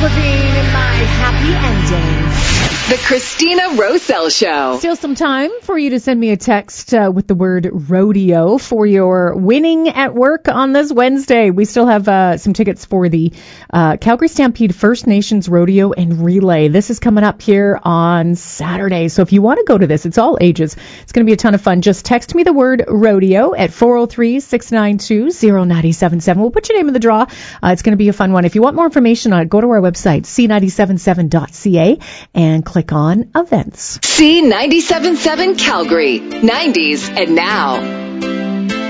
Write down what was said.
Levine and my happy ending. The Christina Roselle Show. Still some time for you to send me a text with the word rodeo for your winning at work on this Wednesday. We still have some tickets for the Calgary Stampede First Nations Rodeo and Relay. This is coming up here on Saturday. So if you want to go to this, it's all ages. It's going to be a ton of fun. Just text me the word rodeo at 403-692-0977. We'll put your name in the draw. It's going to be a fun one. If you want more information on it, go to our website, c977.ca, and click on events. C977 Calgary, 90s and now.